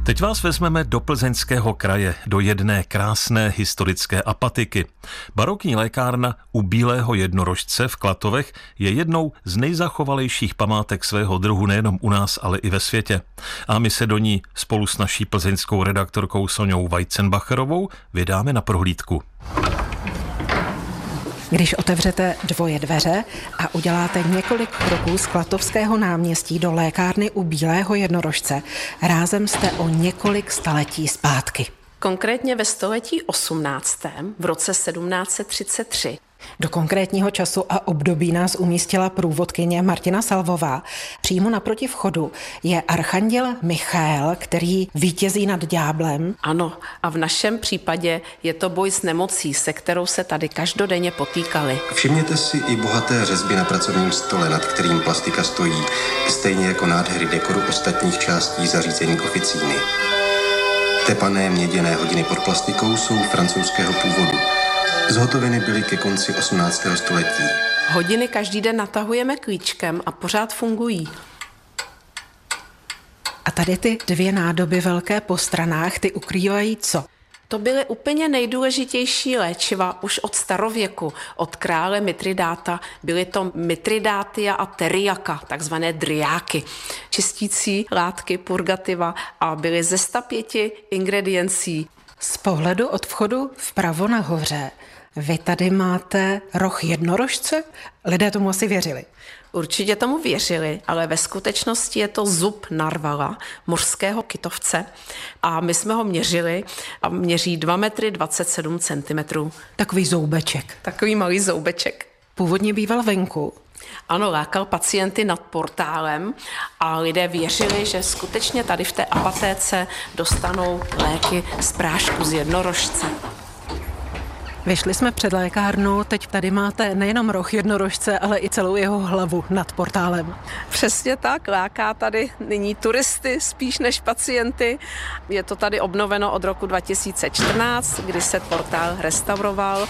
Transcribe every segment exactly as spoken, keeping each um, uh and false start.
Teď vás vezmeme do Plzeňského kraje, do jedné krásné historické apatiky. Barokní lékárna u Bílého jednorožce v Klatovech je jednou z nejzachovalejších památek svého druhu nejenom u nás, ale i ve světě. A my se do ní spolu s naší plzeňskou redaktorkou Soňou Weizenbacherovou vydáme na prohlídku. Když otevřete dvoje dveře a uděláte několik kroků z Klatovského náměstí do lékárny u Bílého jednorožce, rázem jste o několik staletí zpátky. Konkrétně ve století osmnáctém v roce sedmnáct set třicet tři. Do konkrétního času a období nás umístila průvodkyně Martina Salvová. Přímo naproti vchodu je archanděl Michael, který vítězí nad ďáblem. Ano, a v našem případě je to boj s nemocí, se kterou se tady každodenně potýkali. Všimněte si i bohaté řezby na pracovním stole, nad kterým plastika stojí, stejně jako nádhery dekoru ostatních částí zařízení oficíny. Tepané měděné hodiny pod plastikou jsou francouzského původu. Zhotoveny byly ke konci osmnáctého století. Hodiny každý den natahujeme klíčkem a pořád fungují. A tady ty dvě nádoby velké po stranách, ty ukrývají co? To byly úplně nejdůležitější léčiva už od starověku, od krále Mitridáta. Byly to Mitridátia a Teriaka, takzvané driáky, čistící látky, purgativa, a byly ze sta pěti ingrediencí. Z pohledu od vchodu vpravo nahoře vy tady máte roh jednorožce? Lidé tomu asi věřili. Určitě tomu věřili, ale ve skutečnosti je to zub narvala, mořského kytovce, a my jsme ho měřili a měří dva metry dvacet sedm centimetrů. Takový zoubeček. Takový malý zoubeček. Původně býval venku. Ano, lákal pacienty nad portálem a lidé věřili, že skutečně tady v té apatéce dostanou léky z prášku z jednorožce. Vyšli jsme před lékárnu, teď tady máte nejenom roh jednorožce, ale i celou jeho hlavu nad portálem. Přesně tak, láká tady nyní turisty spíš než pacienty. Je to tady obnoveno od roku dva tisíce čtrnáct, kdy se portál restauroval.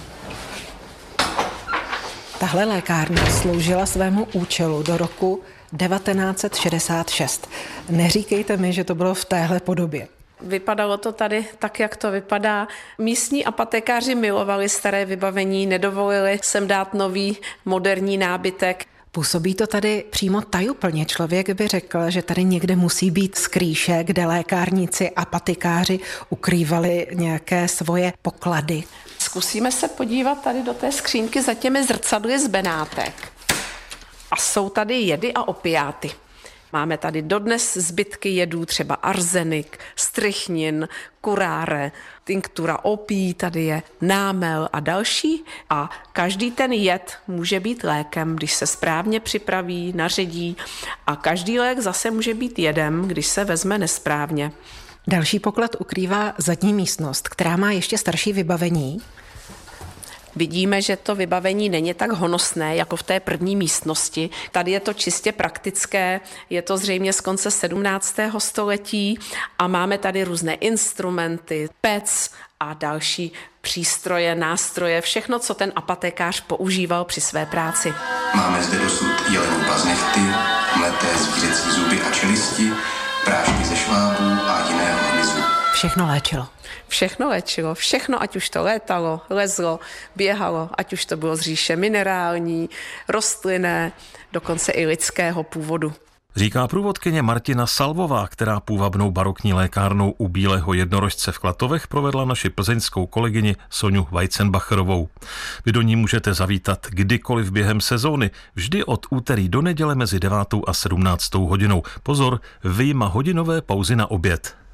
Tahle lékárna sloužila svému účelu do roku devatenáct set šedesát šest. Neříkejte mi, že to bylo v téhle podobě. Vypadalo to tady tak, jak to vypadá. Místní apotekáři milovali staré vybavení, nedovolili sem dát nový moderní nábytek. Působí to tady přímo tajuplně. Člověk by řekl, že tady někde musí být skrýše, kde lékárníci a apotekáři ukrývali nějaké svoje poklady. Zkusíme se podívat tady do té skřínky za těmi zrcadly z Benátek. A jsou tady jedy a opiáty. Máme tady dodnes zbytky jedů, třeba arzenik, strychnin, kuráre, tinktura opií, tady je námel a další. A každý ten jed může být lékem, když se správně připraví, naředí, a každý lék zase může být jedem, když se vezme nesprávně. Další poklad ukrývá zadní místnost, která má ještě starší vybavení. Vidíme, že to vybavení není tak honosné jako v té první místnosti. Tady je to čistě praktické, je to zřejmě z konce sedmnáctého století a máme tady různé instrumenty, pec a další přístroje, nástroje, všechno, co ten apotekář používal při své práci. Máme zde dosud jelení paznechty, mleté zvířecí zuby a čelisti, prášky ze švábů a jiného hmyzu. Všechno léčilo. Všechno léčilo, všechno, ať už to létalo, lezlo, běhalo, ať už to bylo z říše minerální, rostlinné, dokonce i lidského původu. Říká průvodkyně Martina Salvová, která půvabnou barokní lékárnou u Bílého jednorožce v Klatovech provedla naši plzeňskou kolegyni Soňu Weizenbacherovou. Vy do ní můžete zavítat kdykoliv během sezóny, vždy od úterý do neděle mezi devátou a sedmnáctou hodinou. Pozor, vyjma hodinové pauzy na oběd.